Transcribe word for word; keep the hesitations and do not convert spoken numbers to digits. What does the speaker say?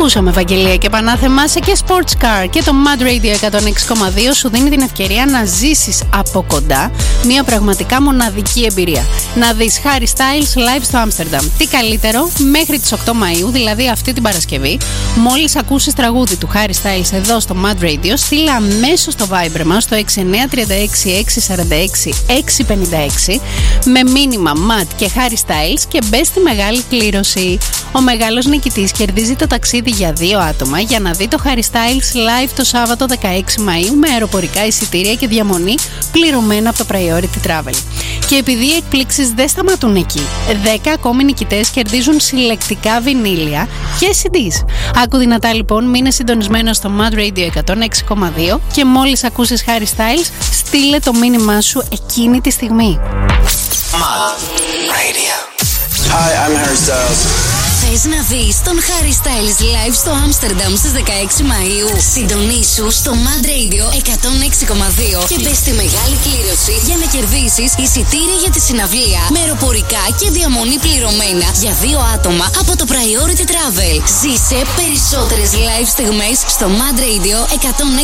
Ακούσαμε Ευαγγελία και Πανάθεμα σε και Sports Car, και το Mad Radio εκατόν έξι κόμμα δύο σου δίνει την ευκαιρία να ζήσεις από κοντά μια πραγματικά μοναδική εμπειρία. Να δεις Harry Styles live στο Άμστερνταμ. Τι καλύτερο, μέχρι τις οκτώ Μαΐου, δηλαδή αυτή την Παρασκευή, μόλις ακούσεις τραγούδι του Harry Styles εδώ στο Mad Radio, στείλε αμέσως στο Viber μας στο έξι εννιά τρία έξι έξι τέσσερα έξι έξι πέντε έξι με μήνυμα Mad και Harry Styles και μπες στη μεγάλη κλήρωση. Ο μεγάλος νικητής κερδίζει το ταξίδι για δύο άτομα για να δει το Harry Styles live το Σάββατο δεκαέξι Μαΐου με αεροπορικά εισιτήρια και διαμονή πληρωμένα από το Priority Travel. Και επειδή οι εκπλήξεις δεν σταματούν εκεί, δέκα ακόμη νικητές κερδίζουν συλλεκτικά βινίλια και σι ντι. Άκου δυνατά λοιπόν, μείνε συντονισμένος στο Mad Radio εκατόν έξι κόμμα δύο και μόλις ακούσεις Harry Styles, στείλε το μήνυμά σου εκείνη τη στιγμή. Mad Radio. Hi, I'm Harry Styles. Θες να δεις τον Harry Styles live στο Άμστερνταμ στις δεκαέξι Μαΐου? Συντονίσου στο Mad Radio εκατόν έξι κόμμα δύο και μπες στη μεγάλη κλήρωση για να κερδίσεις εισιτήρια για τη συναυλία με αεροπορικά και διαμονή πληρωμένα για δύο άτομα από το Priority Travel. Ζήσε περισσότερες live στιγμές στο Mad Radio εκατόν έξι